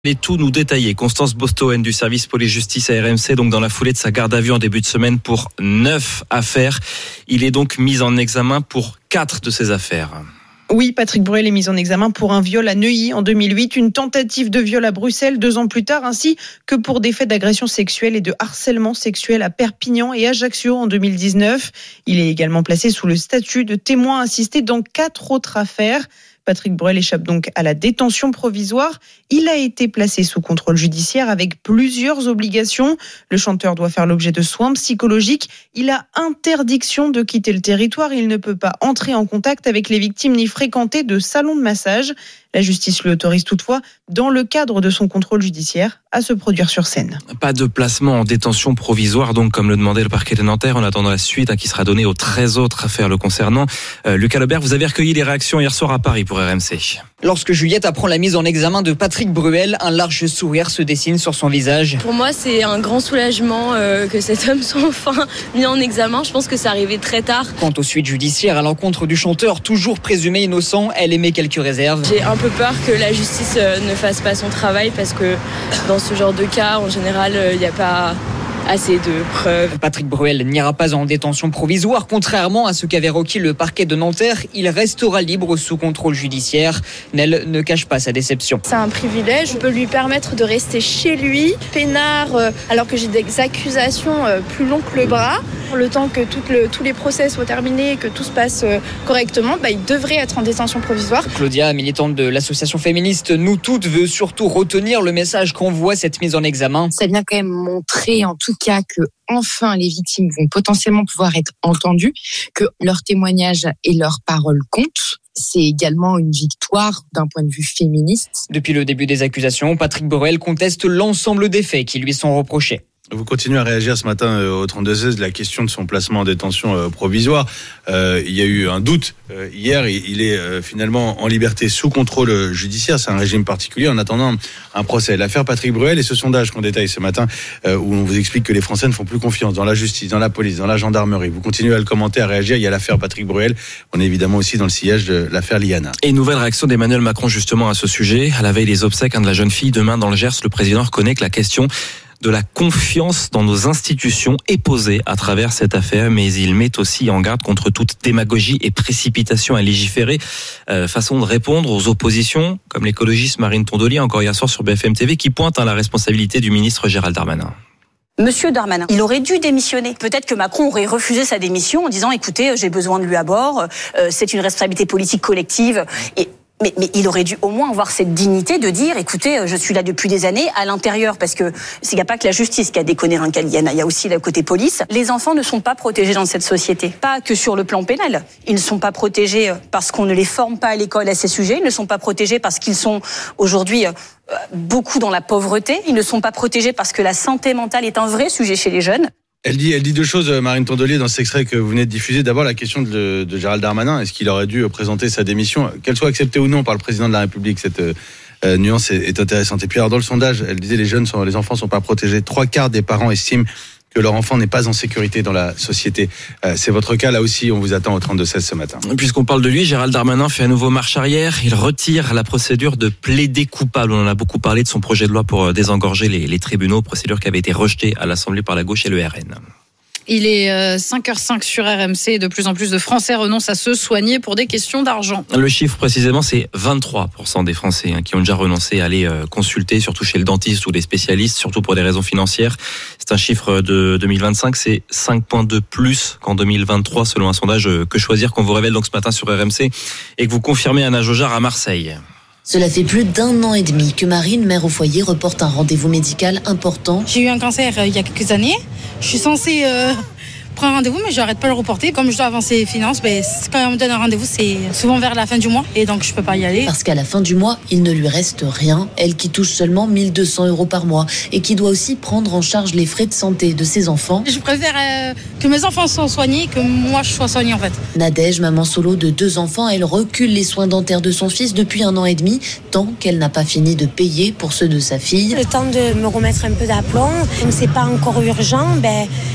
Et tout nous détailler. Constance Bostoen du service police-justice à RMC, donc dans la foulée de sa garde à vue en début de semaine pour 9 affaires. Il est donc mis en examen pour 4 de ces affaires. Oui, Patrick Bruel est mis en examen pour un viol à Neuilly en 2008, une tentative de viol à Bruxelles 2 ans plus tard, ainsi que pour des faits d'agression sexuelle et de harcèlement sexuel à Perpignan et Ajaccio en 2019. Il est également placé sous le statut de témoin assisté dans 4 autres affaires. Patrick Bruel échappe donc à la détention provisoire. Il a été placé sous contrôle judiciaire avec plusieurs obligations. Le chanteur doit faire l'objet de soins psychologiques. Il a interdiction de quitter le territoire. Il ne peut pas entrer en contact avec les victimes ni fréquenter de salons de massage. La justice lui autorise toutefois, dans le cadre de son contrôle judiciaire, à se produire sur scène. Pas de placement en détention provisoire, donc comme le demandait le parquet de Nanterre, en attendant la suite qui sera donnée aux 13 autres affaires le concernant. Lucas Lebert, vous avez recueilli les réactions hier soir à Paris pour RMC. Lorsque Juliette apprend la mise en examen de Patrick Bruel, un large sourire se dessine sur son visage. Pour moi, c'est un grand soulagement que cet homme soit enfin mis en examen. Je pense que ça arrivait très tard. Quant aux suites judiciaires à l'encontre du chanteur, toujours présumé innocent, elle émet quelques réserves. J'ai un peu peur que la justice ne fasse pas son travail parce que dans ce genre de cas, en général, il n'y a pas assez de preuves. Patrick Bruel n'ira pas en détention provisoire. Contrairement à ce qu'avait requis le parquet de Nanterre, il restera libre sous contrôle judiciaire. Nel ne cache pas sa déception. C'est un privilège. Je peux lui permettre de rester chez lui, peinard, alors que j'ai des accusations plus longues que le bras. Le temps que tous les procès soient terminés et que tout se passe correctement, il devrait être en détention provisoire. Claudia, militante de l'association féministe Nous Toutes, veut surtout retenir le message qu'envoie cette mise en examen. Ça vient quand même montrer en tout cas que enfin les victimes vont potentiellement pouvoir être entendues, que leurs témoignages et leurs paroles comptent. C'est également une victoire d'un point de vue féministe. Depuis le début des accusations, Patrick Bruel conteste l'ensemble des faits qui lui sont reprochés. Vous continuez à réagir ce matin au 32-16 de la question de son placement en détention provisoire. Il y a eu un doute hier. Il est finalement en liberté sous contrôle judiciaire. C'est un régime particulier en attendant un procès. L'affaire Patrick Bruel et ce sondage qu'on détaille ce matin où on vous explique que les Français ne font plus confiance dans la justice, dans la police, dans la gendarmerie. Vous continuez à le commenter, à réagir. Il y a l'affaire Patrick Bruel. On est évidemment aussi dans le sillage de l'affaire Liana. Et nouvelle réaction d'Emmanuel Macron justement à ce sujet. À la veille des obsèques de la jeune fille, demain dans le Gers, le président reconnaît que la question de la confiance dans nos institutions est posée à travers cette affaire, mais il met aussi en garde contre toute démagogie et précipitation à légiférer. Façon de répondre aux oppositions, comme l'écologiste Marine Tondelier, encore hier soir sur BFM TV, qui pointe la responsabilité du ministre Gérald Darmanin. Monsieur Darmanin, il aurait dû démissionner. Peut-être que Macron aurait refusé sa démission en disant « Écoutez, j'ai besoin de lui à bord, c'est une responsabilité politique collective ». Mais il aurait dû au moins avoir cette dignité de dire, écoutez, je suis là depuis des années à l'intérieur, parce que il n'y a pas que la justice qui a déconné dans le cas Liana, il y a aussi le côté police. Les enfants ne sont pas protégés dans cette société, pas que sur le plan pénal. Ils ne sont pas protégés parce qu'on ne les forme pas à l'école à ces sujets, ils ne sont pas protégés parce qu'ils sont aujourd'hui beaucoup dans la pauvreté, ils ne sont pas protégés parce que la santé mentale est un vrai sujet chez les jeunes. Elle dit 2 choses, Marine Tondelier, dans cet extrait que vous venez de diffuser. D'abord, la question de Gérald Darmanin. Est-ce qu'il aurait dû présenter sa démission, qu'elle soit acceptée ou non par le président de la République? Cette nuance est intéressante. Et puis, alors, dans le sondage, elle disait les enfants sont pas protégés. 3/4 des parents estiment que leur enfant n'est pas en sécurité dans la société. C'est votre cas, là aussi, on vous attend au 32-16 ce matin. Puisqu'on parle de lui, Gérald Darmanin fait à nouveau marche arrière. Il retire la procédure de plaider coupable. On en a beaucoup parlé de son projet de loi pour désengorger les tribunaux, procédure qui avait été rejetée à l'Assemblée par la gauche et le RN. Il est 5h05 sur RMC. De plus en plus de Français renoncent à se soigner pour des questions d'argent. Le chiffre précisément, c'est 23% des Français qui ont déjà renoncé à aller consulter, surtout chez le dentiste ou les spécialistes, surtout pour des raisons financières. C'est un chiffre de 2025, c'est 5 points de plus qu'en 2023 selon un sondage Que Choisir qu'on vous révèle donc ce matin sur RMC et que vous confirmez Anna Jojard à Marseille. Cela fait plus d'1 an et demi que Marine, mère au foyer, reporte un rendez-vous médical important. J'ai eu un cancer il y a quelques années. Je suis censée prendre un rendez-vous, mais j'arrête pas de le reporter. Comme je dois avancer les finances, quand on me donne un rendez-vous, c'est souvent vers la fin du mois. Et donc, je peux pas y aller. Parce qu'à la fin du mois, il ne lui reste rien. Elle qui touche seulement 1 200 € par mois et qui doit aussi prendre en charge les frais de santé de ses enfants. Je préfère que mes enfants soient soignés que moi, je sois soignée, en fait. Nadège, maman solo de 2 enfants, elle recule les soins dentaires de son fils depuis 1 an et demi, tant qu'elle n'a pas fini de payer pour ceux de sa fille. Le temps de me remettre un peu d'aplomb, comme c'est pas encore urgent,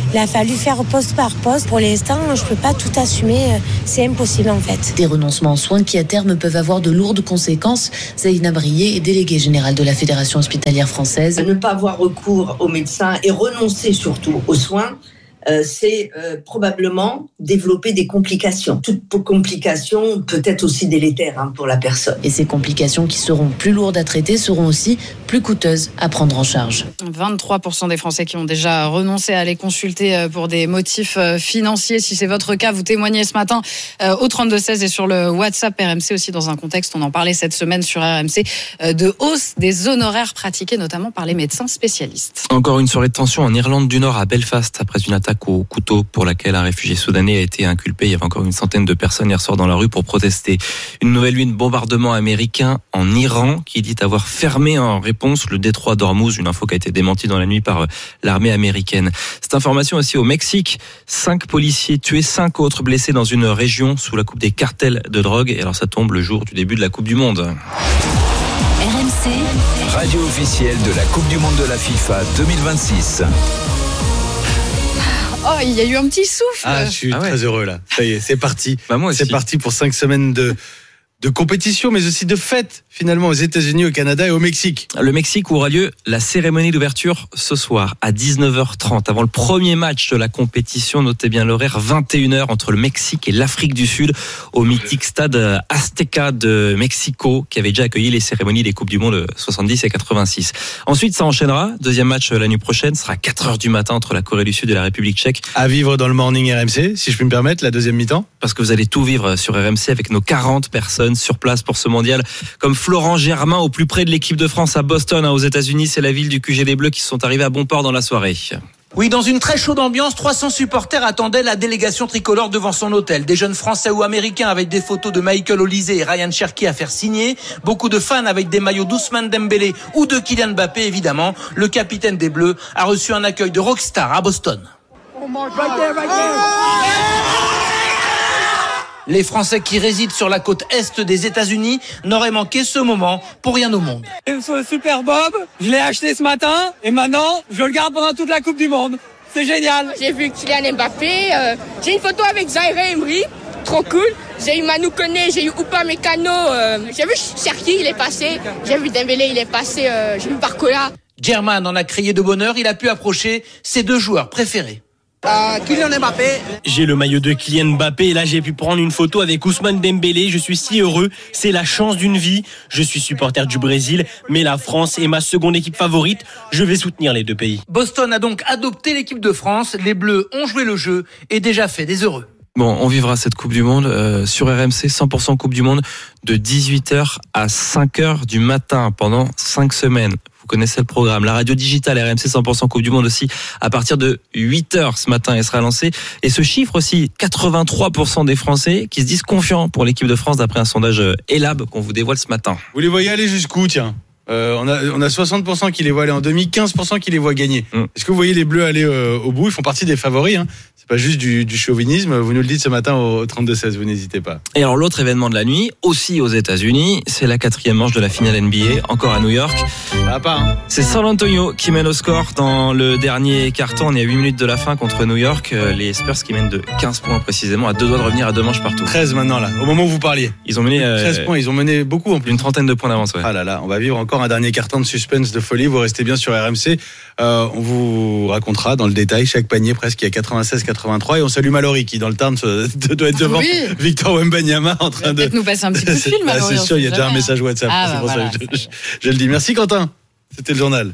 Il a fallu faire poste par poste. Pour l'instant, je peux pas tout assumer. C'est impossible en fait. Des renoncements aux soins qui à terme peuvent avoir de lourdes conséquences. Zaina Brié est déléguée générale de la Fédération hospitalière française. Ne pas avoir recours aux médecins et renoncer surtout aux soins, c'est probablement développer des complications. Toute complication peut être aussi délétère pour la personne. Et ces complications qui seront plus lourdes à traiter seront aussi plus coûteuses à prendre en charge. 23% des Français qui ont déjà renoncé à aller consulter pour des motifs financiers. Si c'est votre cas, vous témoignez ce matin au 32-16 et sur le WhatsApp RMC aussi dans un contexte, on en parlait cette semaine sur RMC, de hausse des honoraires pratiqués notamment par les médecins spécialistes. Encore une soirée de tension en Irlande du Nord à Belfast après une attaque au couteau pour laquelle un réfugié soudanais a été inculpé. Il y avait encore une centaine de personnes hier soir dans la rue pour protester. Une nouvelle nuit de bombardement américain en Iran qui dit avoir fermé en réponse le détroit d'Ormuz, une info qui a été démentie dans la nuit par l'armée américaine. Cette information aussi au Mexique, 5 policiers tués, 5 autres blessés dans une région sous la coupe des cartels de drogue. Et alors ça tombe le jour du début de la Coupe du Monde. RMC, radio officielle de la Coupe du Monde de la FIFA 2026. Oh, il y a eu un petit souffle. Ah, je suis très heureux là. Ça y est, c'est parti. Moi aussi. C'est parti pour 5 semaines de compétition, mais aussi de fête, finalement, aux États-Unis, au Canada et au Mexique. Le Mexique où aura lieu la cérémonie d'ouverture ce soir à 19h30. Avant le premier match de la compétition, notez bien l'horaire, 21h entre le Mexique et l'Afrique du Sud, au mythique stade Azteca de Mexico, qui avait déjà accueilli les cérémonies des Coupes du Monde 70 et 86. Ensuite, ça enchaînera. Deuxième match la nuit prochaine, sera à 4h du matin entre la Corée du Sud et la République tchèque. À vivre dans le morning RMC, si je puis me permettre, la deuxième mi-temps. Parce que vous allez tout vivre sur RMC avec nos 40 personnes sur place pour ce mondial, comme Florent Germain au plus près de l'équipe de France à Boston, aux États-Unis. C'est la ville du QG des Bleus qui sont arrivés à bon port dans la soirée. Oui, dans une très chaude ambiance, 300 supporters attendaient la délégation tricolore devant son hôtel. Des jeunes Français ou Américains avec des photos de Michael Olise et Ryan Cherki à faire signer. Beaucoup de fans avec des maillots d'Ousmane Dembélé ou de Kylian Mbappé, évidemment. Le capitaine des Bleus a reçu un accueil de rockstar à Boston. Les Français qui résident sur la côte est des États-Unis n'auraient manqué ce moment pour rien au monde. Ce Super Bob, je l'ai acheté ce matin et maintenant je le garde pendant toute la Coupe du Monde. C'est génial. J'ai vu Kylian Mbappé, j'ai une photo avec Zaire Emery, trop cool. J'ai eu Manu Koné, j'ai eu Upamecano, j'ai vu Cherki, il est passé, j'ai vu Dembélé, il est passé, j'ai vu Barcola. Germain en a crié de bonheur, il a pu approcher ses 2 joueurs préférés. Kylian Mbappé. J'ai le maillot de Kylian Mbappé et là j'ai pu prendre une photo avec Ousmane Dembélé. Je suis si heureux, c'est la chance d'une vie. Je suis supporter du Brésil, mais la France est ma seconde équipe favorite. Je vais soutenir les 2 pays. Boston a donc adopté l'équipe de France. Les Bleus ont joué le jeu et déjà fait des heureux. Bon, on vivra cette Coupe du Monde sur RMC, 100% Coupe du Monde, de 18h à 5h du matin pendant 5 semaines. Vous connaissez le programme. La radio digitale RMC 100% Coupe du Monde aussi à partir de 8h ce matin, elle sera lancée. Et ce chiffre aussi, 83% des Français qui se disent confiants pour l'équipe de France d'après un sondage Elab qu'on vous dévoile ce matin. Vous les voyez aller jusqu'où, tiens? On a 60% qui les voient aller en demi, 15% qui les voient gagner. Est-ce que vous voyez les Bleus aller au bout? Ils font partie des favoris, hein. C'est pas juste du chauvinisme. Vous nous le dites ce matin au 32-16, vous n'hésitez pas. Et alors l'autre événement de la nuit, aussi aux États-Unis, c'est la 4e manche de la finale NBA, encore à New York. C'est San Antonio qui mène au score dans le dernier quart-temps. On est à 8 minutes de la fin contre New York. Les Spurs qui mènent de 15 points précisément, à 2 doigts de revenir à 2 manches partout. 13 maintenant là, au moment où vous parliez. Ils ont mené 13 points, ils ont mené beaucoup en plus. Une trentaine de points d'avance, ouais. Ah là là, on va vivre encore un dernier quart-temps de suspense, de folie. Vous restez bien sur RMC. On vous racontera dans le détail chaque panier presque qui est à 96-83 et on salue Mallory qui dans le Tarn doit être devant Victor Wembanyama en train de peut-être nous passer un petit coup de fil, Mallory. C'est sûr, il y a déjà un message WhatsApp. C'est pour ça que je le dis. Merci Quentin. C'était le journal.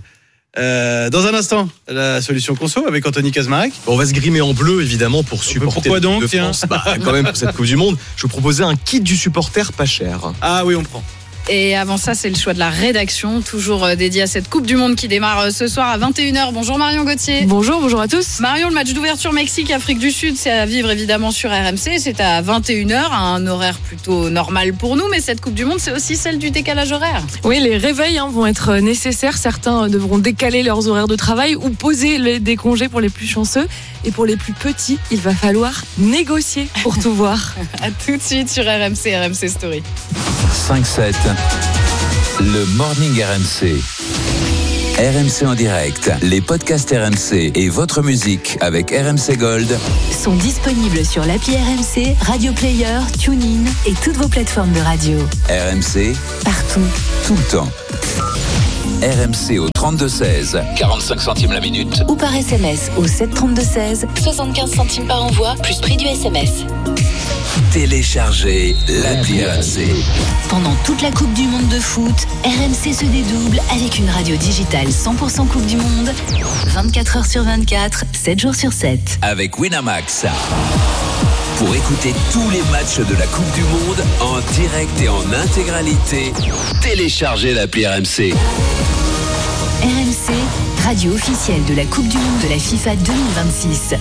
Dans un instant, la solution conso avec Anthony Kazmarek. On va se grimer en bleu évidemment pour supporter. Pourquoi donc, de France. Quand même pour cette Coupe du Monde, je vous proposais un kit du supporter pas cher. Ah oui, on prend. Et avant ça, c'est le choix de la rédaction, toujours dédié à cette Coupe du Monde qui démarre ce soir à 21h. Bonjour Marion Gauthier. Bonjour à tous. Marion, le match d'ouverture Mexique-Afrique du Sud, c'est à vivre évidemment sur RMC. C'est à 21h, un horaire plutôt normal pour nous. Mais cette Coupe du Monde, c'est aussi celle du décalage horaire. Oui, les réveils vont être nécessaires. Certains devront décaler leurs horaires de travail ou poser des congés pour les plus chanceux. Et pour les plus petits, il va falloir négocier pour tout voir. À tout de suite sur RMC Story. 5-7, le Morning RMC. RMC en direct, les podcasts RMC et votre musique avec RMC Gold sont disponibles sur l'appli RMC, Radio Player, TuneIn et toutes vos plateformes de radio. RMC, partout, tout le temps. RMC au 32-16, 45 centimes la minute. Ou par SMS au 732-16, 75 centimes par envoi, plus prix du SMS. Téléchargez l'appli RMC. Pendant toute la Coupe du Monde de foot, RMC se dédouble avec une radio digitale 100% Coupe du Monde, 24 heures sur 24, 7 jours sur 7. Avec Winamax. Pour écouter tous les matchs de la Coupe du Monde en direct et en intégralité, téléchargez l'appli RMC. RMC, radio officielle de la Coupe du Monde de la FIFA 2026.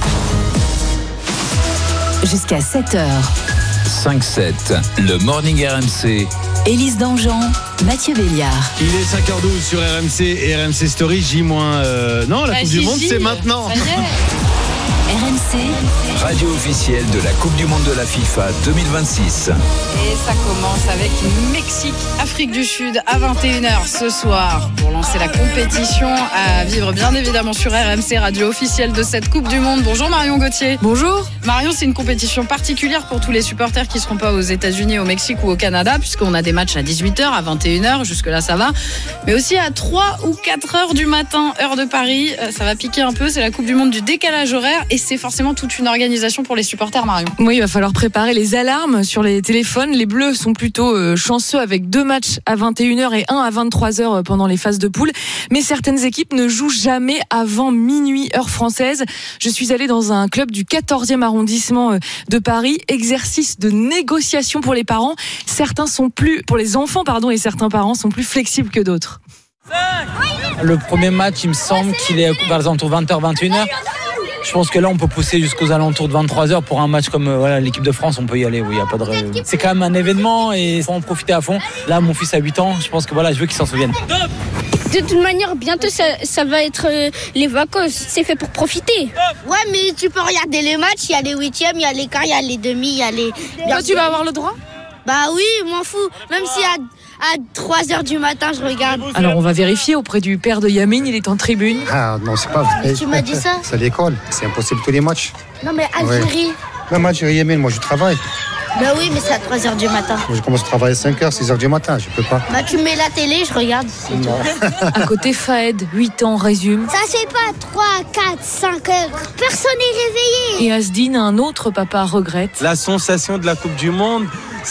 Jusqu'à 7h. 5-7, le Morning RMC. Élise Dangean, Mathieu Béliard. Il est 5h12 sur RMC et RMC Story, J-. Non, la Coupe du Monde, c'est maintenant. RMC, radio officielle de la Coupe du Monde de la FIFA 2026. Et ça commence avec Mexique, Afrique du Sud à 21h ce soir pour lancer la compétition à vivre bien évidemment sur RMC, radio officielle de cette Coupe du Monde. Bonjour Marion Gauthier. Bonjour. Marion, c'est une compétition particulière pour tous les supporters qui ne seront pas aux États-Unis, au Mexique ou au Canada, puisqu'on a des matchs à 18h, à 21h, jusque-là ça va, mais aussi à 3 ou 4 heures du matin, heure de Paris. Ça va piquer un peu, c'est la Coupe du Monde du décalage horaire et c'est forcément toute une organisation pour les supporters, Marion. Oui, il va falloir préparer les alarmes sur les téléphones. Les Bleus sont plutôt chanceux avec 2 matchs à 21h et 1 à 23h pendant les phases de poule. Mais certaines équipes ne jouent jamais avant minuit, heure française. Je suis allée dans un club du 14e arrondissement de Paris. Exercice de négociation pour les parents. Pour les enfants, et certains parents sont plus flexibles que d'autres. Le premier match, il me semble qu'il est vers les alentours 20h, 21h. Je pense que là, on peut pousser jusqu'aux alentours de 23h pour un match comme l'équipe de France. On peut y aller, oui, y a pas de. C'est quand même un événement et il faut en profiter à fond. Là, mon fils a 8 ans, je pense que je veux qu'il s'en souvienne. De toute manière, bientôt, ça va être les vacances. C'est fait pour profiter. Ouais, mais tu peux regarder les matchs. Il y a les huitièmes, il y a les quarts, il y a les demi, il y a les... Toi, tu vas avoir le droit ? Bah oui, m'en fous. Même si à 3h du matin, je regarde. Alors, on va vérifier auprès du père de Yamine. Il est en tribune. Ah non, c'est pas vrai. Tu m'as dit ça ? C'est à l'école. C'est impossible tous les matchs. Non, mais Algérie. Ouais. Même Algérie, Yamine, moi je travaille. Bah oui, mais c'est à 3h du matin. Moi, je commence à travailler à 5h, 6h du matin. Je peux pas. Bah tu mets la télé, je regarde. C'est tout. À côté, Fahed, 8 ans, résume. Ça c'est pas 3, 4, 5 heures. Personne n'est réveillé. Et Asdine, un autre papa, regrette. La sensation de la Coupe du Monde,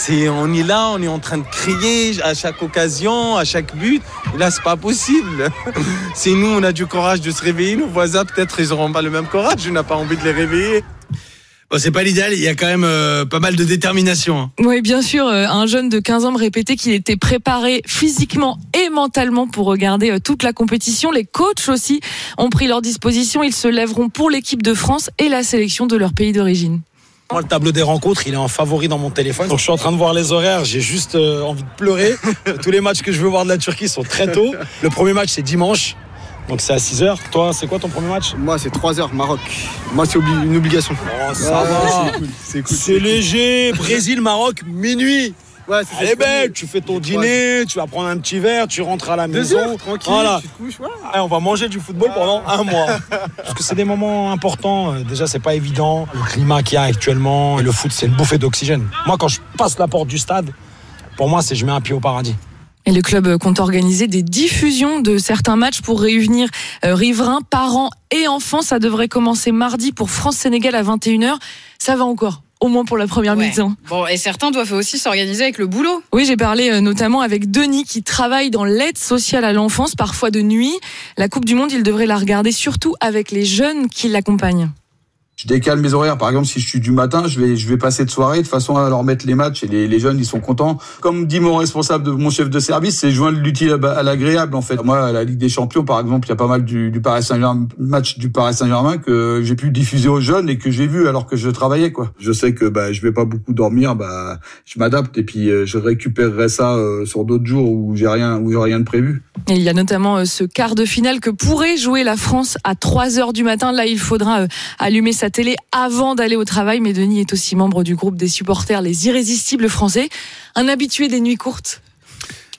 on est là, on est en train de crier à chaque occasion, à chaque but. Et là, c'est pas possible. Si nous, on a du courage de se réveiller, nos voisins, peut-être, ils n'auront pas le même courage. On n'a pas envie de les réveiller. Bon, c'est pas l'idéal, il y a quand même pas mal de détermination. Oui, bien sûr, un jeune de 15 ans me répétait qu'il était préparé physiquement et mentalement pour regarder toute la compétition. Les coachs aussi ont pris leur disposition. Ils se lèveront pour l'équipe de France et la sélection de leur pays d'origine. Moi, le tableau des rencontres, il est en favori dans mon téléphone. Donc, je suis en train de voir les horaires. J'ai juste envie de pleurer. Tous les matchs que je veux voir de la Turquie sont très tôt. Le premier match, c'est dimanche. Donc, c'est à 6h. Toi, c'est quoi ton premier match ? Moi, c'est 3h, Maroc. Moi, c'est une obligation. Oh, ça va. C'est cool. C'est léger. Brésil, Maroc, minuit. Ouais, elle est belle, tu fais ton dîner, tu vas prendre un petit verre, tu rentres à la maison. 2 heures, tranquille, tu te couches, on va manger du football pendant un mois. Parce que c'est des moments importants. Déjà, c'est pas évident. Le climat qu'il y a actuellement, et le foot, c'est une bouffée d'oxygène. Moi, quand je passe la porte du stade, pour moi, je mets un pied au paradis. Et le club compte organiser des diffusions de certains matchs pour réunir riverains, parents et enfants. Ça devrait commencer mardi pour France-Sénégal à 21h. Ça va encore. Au moins pour la première mi-temps. Bon, et certains doivent aussi s'organiser avec le boulot. Oui, j'ai parlé notamment avec Denis qui travaille dans l'aide sociale à l'enfance, parfois de nuit. La Coupe du Monde, il devrait la regarder surtout avec les jeunes qui l'accompagnent. Je décale mes horaires. Par exemple, si je suis du matin, je vais passer de soirée de façon à leur mettre les matchs et les jeunes, ils sont contents. Comme dit mon responsable, mon chef de service, c'est joindre l'utile à l'agréable, en fait. Moi, à la Ligue des Champions, par exemple, il y a pas mal du Paris Saint-Germain, match du Paris Saint-Germain que j'ai pu diffuser aux jeunes et que j'ai vu alors que je travaillais, quoi. Je sais que, je vais pas beaucoup dormir, je m'adapte et puis, je récupérerai ça, sur d'autres jours où j'ai rien de prévu. Et il y a notamment ce quart de finale que pourrait jouer la France à 3h du matin. Là, il faudra allumer sa télé avant d'aller au travail, mais Denis est aussi membre du groupe des supporters Les Irrésistibles français, un habitué des nuits courtes.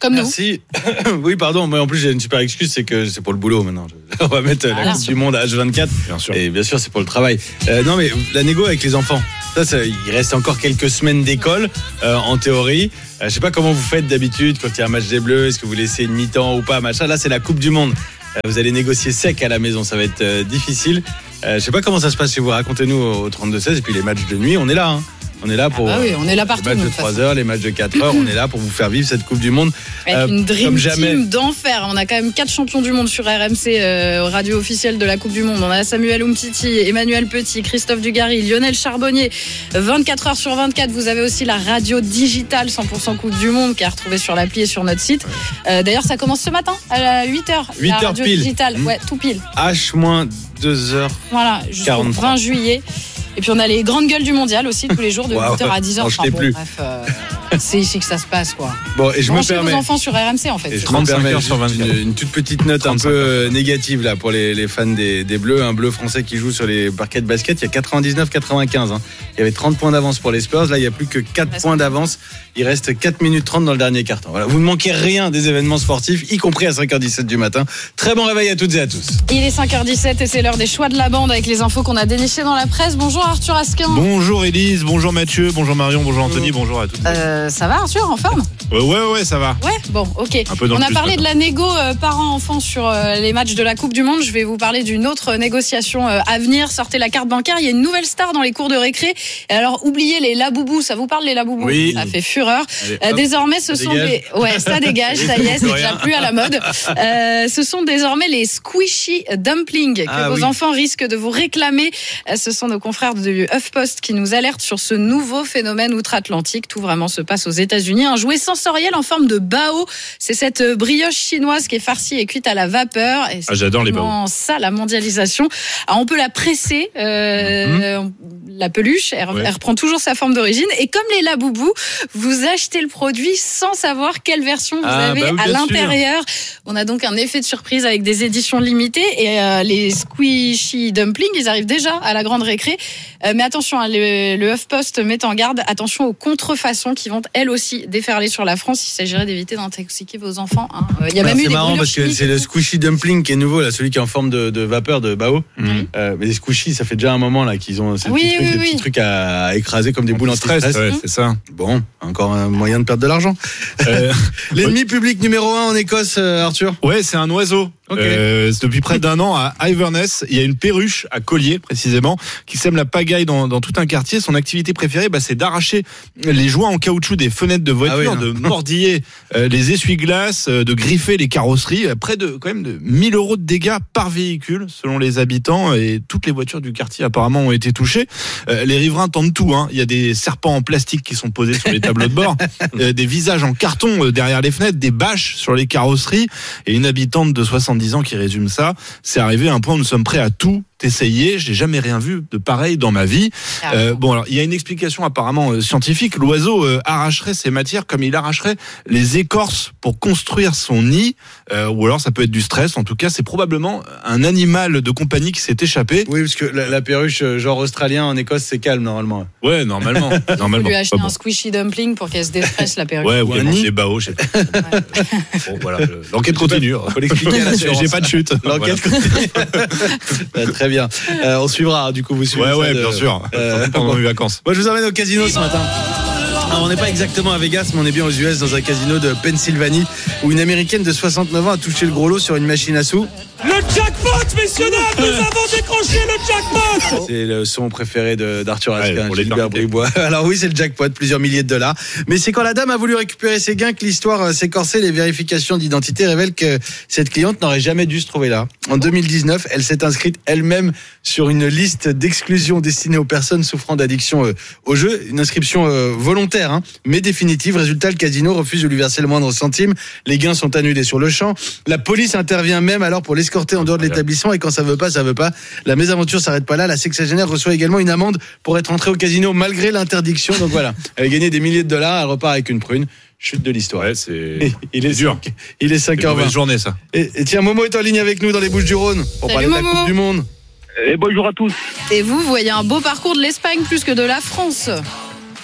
Comme Merci. Oui, pardon. Moi, en plus, j'ai une super excuse, c'est que c'est pour le boulot maintenant. On va mettre la Coupe du Monde à H24. Bien sûr. Et bien sûr, c'est pour le travail. Non, mais la négo avec les enfants. Ça, il reste encore quelques semaines d'école, en théorie. Je sais pas comment vous faites d'habitude quand il y a un match des Bleus. Est-ce que vous laissez une mi-temps ou pas, machin. Là, c'est la Coupe du Monde. Vous allez négocier sec à la maison. Ça va être difficile. Je sais pas comment ça se passe chez vous. Racontez-nous au 32-16. Et puis les matchs de nuit, on est là. On est là pour oui, on est là partout, les matchs de 3 heures, les matchs de 4 heures. On est là pour vous faire vivre cette Coupe du Monde. Avec une dream comme jamais. team d'enfer. On a quand même 4 champions du monde sur RMC, radio officielle de la Coupe du Monde. On a Samuel Umtiti, Emmanuel Petit, Christophe Dugarry, Lionel Charbonnier. 24 heures sur 24, vous avez aussi la radio digitale 100% Coupe du Monde qui est retrouvée sur l'appli et sur notre site. D'ailleurs, ça commence ce matin à 8h. 8h la radio pile. digitale, ouais, tout pile. H-2h. Voilà, jusqu'au 20 juillet. Et puis on a les grandes gueules du mondial aussi tous les jours de 8h à 10h. Enfin, bon, bref, c'est ici que ça se passe quoi. Bon, et je me permets. Vos enfants sur RMC en fait. Et je me permets une toute petite note un peu négative là pour les fans des Bleus. Un Bleu français qui joue sur les parquets de basket. Il y a 99-95. Il y avait 30 points d'avance pour les Spurs. Là, il n'y a plus que 4 points d'avance. Il reste 4 minutes 30 dans le dernier quart-temps. Voilà, vous ne manquez rien des événements sportifs, y compris à 5h17 du matin. Très bon réveil à toutes et à tous. Il est 5h17 et c'est l'heure des choix de la bande avec les infos qu'on a dénichées dans la presse. Bonjour Arthur Asquin. Bonjour Élise, bonjour Mathieu, bonjour Marion, bonjour Anthony, bonjour à toutes. Ça va Arthur, en forme ? Ouais, ça va. Ouais, bon, ok. On a parlé de la négo parents-enfants sur les matchs de la Coupe du Monde. Je vais vous parler d'une autre négociation à venir. Sortez la carte bancaire. Il y a une nouvelle star dans les cours de récré. Et alors, oubliez les laboubous. Ça vous parle, les laboubous ? Oui. Ça fait fureur. Allez, désormais, ce sont des... Ouais, ça dégage, ça y est, c'est déjà plus à la mode. Ce sont désormais les squishy dumplings que vos enfants risquent de vous réclamer. Ce sont nos confrères du HuffPost qui nous alertent sur ce nouveau phénomène outre-Atlantique. Tout vraiment se passe aux États-Unis. Un jouet sensoriel en forme de bao. C'est cette brioche chinoise qui est farcie et cuite à la vapeur. Et c'est j'adore les baos. Ça, la mondialisation. Alors, on peut la presser, la peluche. Elle reprend toujours sa forme d'origine. Et comme les laboubous, vous achetez le produit sans savoir quelle version vous avez à l'intérieur. On a donc un effet de surprise avec des éditions limitées. Et les squishy dumplings, ils arrivent déjà à la grande récré. Mais attention, le HuffPost met en garde. Attention aux contrefaçons qui vont elles aussi déferler sur la France. Il s'agirait d'éviter d'intoxiquer vos enfants. Il y a même eu c'est des marrant parce que c'est le squishy dumpling qui est nouveau, là, celui qui est en forme de vapeur de bao. Mais les squishy, ça fait déjà un moment là qu'ils ont ces petits trucs à écraser comme des boules anti-stress. Ouais, c'est ça. Bon, encore un moyen de perdre de l'argent. L'ennemi public numéro 1 en Écosse, Arthur. Ouais, c'est un oiseau. Okay. Depuis près d'un an à Inverness, il y a une perruche à Collier précisément qui sème la pagaille dans tout un quartier. Son activité préférée, c'est d'arracher les joints en caoutchouc des fenêtres de voitures, de mordiller les essuie-glaces, de griffer les carrosseries. Près de 1000 € de dégâts par véhicule selon les habitants, et toutes les voitures du quartier apparemment ont été touchées. Les riverains tentent tout. Il y a des serpents en plastique qui sont posés sur les tableaux de bord, des visages en carton derrière les fenêtres, des bâches sur les carrosseries, et une habitante de 70 ans qui résume ça: c'est arrivé à un point où nous sommes prêts à tout essayer, j'ai jamais rien vu de pareil dans ma vie. Alors il y a une explication apparemment scientifique. L'oiseau arracherait ces matières comme il arracherait les écorces pour construire son nid, ou alors ça peut être du stress. En tout cas, c'est probablement un animal de compagnie qui s'est échappé. Oui, parce que la perruche genre australien en Écosse, c'est calme normalement. Ouais, normalement. Faut lui acheter un squishy dumpling pour qu'elle se déstresse, la perruche. Ouais, ou un nid. Des baos, je sais pas. Bon, voilà, l'enquête continue. Faut l'expliquer à l'assurance. J'ai pas de chute. L'enquête continue. Très bien. On suivra, du coup, vous suivez. Ouais, bien sûr. Pendant les vacances. Moi, je vous emmène au casino ce matin. Alors, on n'est pas exactement à Vegas, mais on est bien aux US, dans un casino de Pennsylvanie, où une Américaine de 69 ans a touché le gros lot sur une machine à sous. Le jackpot, messieurs dames, nous avons décroché le jackpot. C'est le son préféré d'Arthur Asquin, Gilbert Bribois. Alors oui, c'est le jackpot, plusieurs milliers de dollars. Mais c'est quand la dame a voulu récupérer ses gains que l'histoire s'est corsée. Les vérifications d'identité révèlent que cette cliente n'aurait jamais dû se trouver là. En 2019, elle s'est inscrite elle-même sur une liste d'exclusion destinée aux personnes souffrant d'addiction au jeu. Une inscription volontaire, mais définitive. Résultat, le casino refuse de lui verser le moindre centime. Les gains sont annulés sur le champ. La police intervient même alors pour l'escorter en dehors de l'établissement, et quand ça veut pas, ça veut pas. La mésaventure s'arrête pas là. La sexagénaire reçoit également une amende pour être entrée au casino malgré l'interdiction. Donc voilà, elle a gagné des milliers de dollars, elle repart avec une prune. Chute de l'histoire. Ouais, il est dur. Il est 5h20. C'est une mauvaise journée, ça. Et tiens, Momo est en ligne avec nous dans les Bouches-du-Rhône pour parler de la Coupe du Monde. Et bonjour à tous. Et vous voyez un beau parcours de l'Espagne plus que de la France.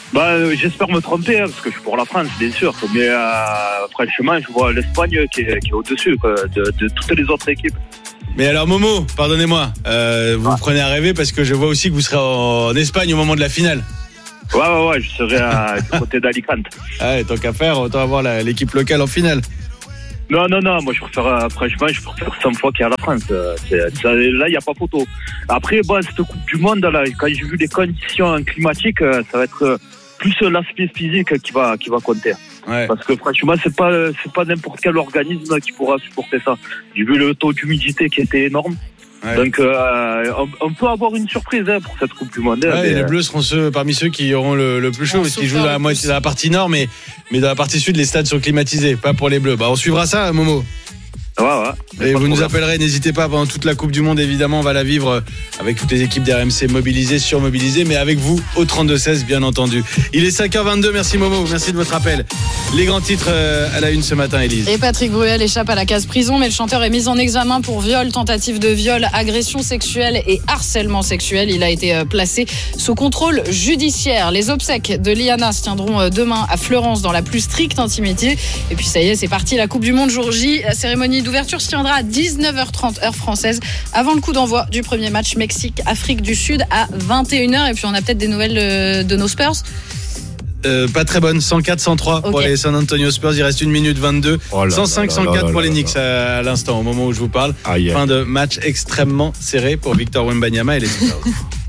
J'espère me tromper, parce que je suis pour la France, bien sûr. Mais franchement, je vois l'Espagne qui est au-dessus de toutes les autres équipes. Mais alors Momo, pardonnez-moi, vous prenez à rêver parce que je vois aussi que vous serez en Espagne au moment de la finale. Ouais, je serai du côté d'Alicante. Tant qu'à faire, autant avoir l'équipe locale en finale. Non, moi je préfère 100 fois qu'il y a la France. Là, il n'y a pas photo. Après, cette Coupe du Monde, là, quand j'ai vu les conditions climatiques, ça va être plus l'aspect physique qui va compter. Ouais. Parce que franchement, c'est pas n'importe quel organisme qui pourra supporter ça. J'ai vu le taux d'humidité qui était énorme. Ouais. Donc on peut avoir une surprise pour cette Coupe du Monde. Les Bleus seront parmi ceux qui auront le plus chaud, parce qu'ils jouent dans la partie nord, mais dans la partie sud, les stades sont climatisés, pas pour les Bleus. On suivra ça, Momo. Ouais. Et vous nous appellerez, n'hésitez pas, pendant toute la Coupe du Monde, évidemment, on va la vivre avec toutes les équipes d'RMC mobilisées, surmobilisées, mais avec vous au 32-16, bien entendu. Il est 5h22, merci Momo, merci de votre appel. Les grands titres à la une ce matin, Élise. Et Patrick Bruel échappe à la case prison, mais le chanteur est mis en examen pour viol, tentative de viol, agression sexuelle et harcèlement sexuel. Il a été placé sous contrôle judiciaire. Les obsèques de Liana se tiendront demain à Fleurance dans la plus stricte intimité. Et puis ça y est, c'est parti, la Coupe du Monde jour J. La cérémonie d'ouverture se tiendra à 19h30 heure française, avant le coup d'envoi du premier match Mexique-Afrique du Sud à 21h. Et puis on a peut-être des nouvelles de nos Spurs. Pas très bonne, 104-103 pour les San Antonio Spurs, il reste 1 minute 22, 105-104 pour les Knicks à l'instant, au moment où je vous parle. Fin de match extrêmement serré pour Victor Wembanyama et les Spurs.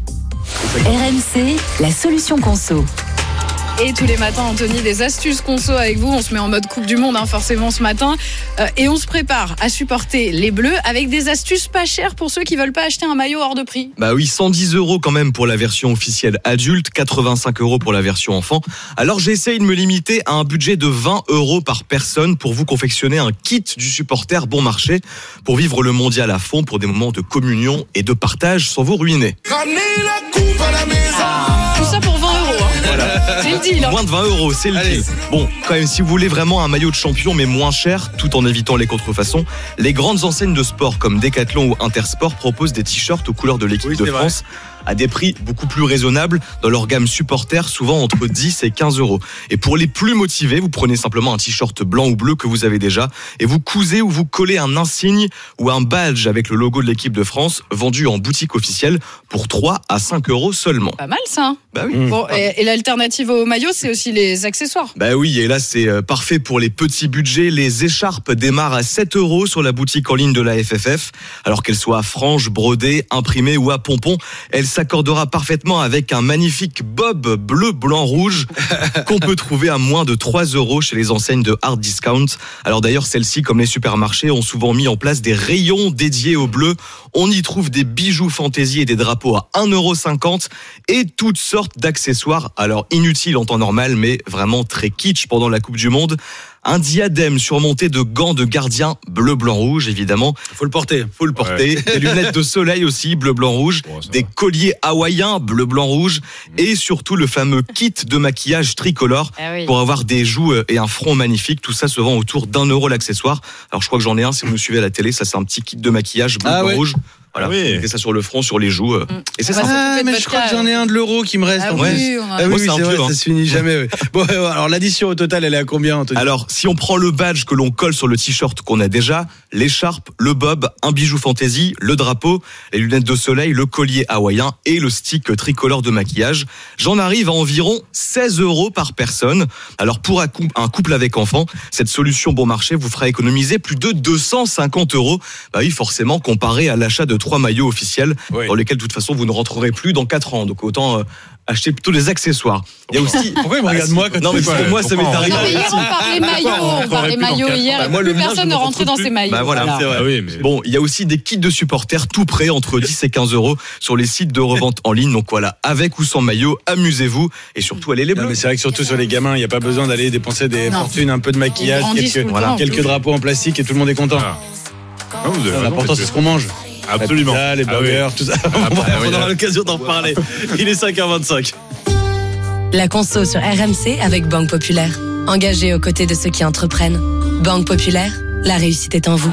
RMC, la solution conso. Et tous les matins, Anthony, des astuces conso avec vous. On se met en mode Coupe du Monde, forcément, ce matin. Et on se prépare à supporter les Bleus avec des astuces pas chères pour ceux qui veulent pas acheter un maillot hors de prix. 110 € quand même pour la version officielle adulte, 85 € pour la version enfant. Alors j'essaye de me limiter à un budget de 20 € par personne pour vous confectionner un kit du supporter bon marché pour vivre le mondial à fond, pour des moments de communion et de partage sans vous ruiner. Tout ça pour 20 €. Voilà. C'est le deal. Moins de 20 €, c'est le deal. Bon, quand même, si vous voulez vraiment un maillot de champion, mais moins cher, tout en évitant les contrefaçons, les grandes enseignes de sport comme Decathlon ou Intersport proposent des t-shirts aux couleurs de l'équipe de France à des prix beaucoup plus raisonnables dans leur gamme supporter, souvent entre 10 et 15 €. Et pour les plus motivés, vous prenez simplement un t-shirt blanc ou bleu que vous avez déjà et vous cousez ou vous collez un insigne ou un badge avec le logo de l'équipe de France vendu en boutique officielle pour 3 à 5 € seulement. Pas mal ça. Bah oui. Bon, et l'alternative au maillot, c'est aussi les accessoires. Bah oui, et là c'est parfait pour les petits budgets. Les écharpes démarrent à 7 € sur la boutique en ligne de la FFF. Alors qu'elles soient à franges, brodées, imprimées ou à pompons, elles s'accordera parfaitement avec un magnifique bob bleu, blanc, rouge qu'on peut trouver à moins de 3 € chez les enseignes de hard discount. Alors d'ailleurs, celles-ci, comme les supermarchés, ont souvent mis en place des rayons dédiés au bleu. On y trouve des bijoux fantaisie et des drapeaux à 1,50 € et toutes sortes d'accessoires. Alors inutiles en temps normal, mais vraiment très kitsch pendant la Coupe du Monde. Un diadème surmonté de gants de gardien bleu, blanc, rouge, évidemment. Faut le porter. Ouais. Des lunettes de soleil aussi, bleu, blanc, rouge. Des colliers hawaïens, bleu, blanc, rouge. Et surtout le fameux kit de maquillage tricolore pour avoir des joues et un front magnifique. Tout ça se vend autour d'1 € l'accessoire. Alors je crois que j'en ai un, si vous me suivez à la télé, ça c'est un petit kit de maquillage bleu, blanc, rouge. Voilà, et ça sur le front, sur les joues. Et c'est ça. Mais je crois que j'en ai un de l'euro qui me reste. Oui, c'est vrai, ça se finit jamais. Bon, alors l'addition au total, elle est à combien, Anthony ? Alors, si on prend le badge que l'on colle sur le t-shirt qu'on a déjà, l'écharpe, le bob, un bijou fantaisie, le drapeau, les lunettes de soleil, le collier hawaïen et le stick tricolore de maquillage, j'en arrive à environ 16 € par personne. Alors pour un couple avec enfant, cette solution bon marché vous fera économiser plus de 250 €. Bah oui, forcément, comparé à l'achat de 3 maillots officiels dans lesquels de toute façon vous ne rentrerez plus dans 4 ans. Donc autant acheter plutôt des accessoires. Il y a aussi. Pourquoi il me regarde moi quand non, mais moi ça m'est arrivé. Hier on parlait maillots hier. Plus personne ne rentrait dans ses maillots. Bah voilà. C'est vrai. Bon, il y a aussi des kits de supporters tout prêts entre 10 et 15 € sur les sites de revente en ligne. Donc voilà, avec ou sans maillot, amusez-vous et surtout allez les bleus. Mais c'est vrai que surtout sur les gamins, il n'y a pas besoin d'aller dépenser des fortunes, un peu de maquillage, quelques drapeaux en plastique et tout le monde est content. L'important c'est ce qu'on mange. Absolument. La pizza, les burgers, tout ça. On aura l'occasion d'en reparler. Il est 5h25. La conso sur RMC avec Banque Populaire. Engagée aux côtés de ceux qui entreprennent. Banque Populaire, la réussite est en vous.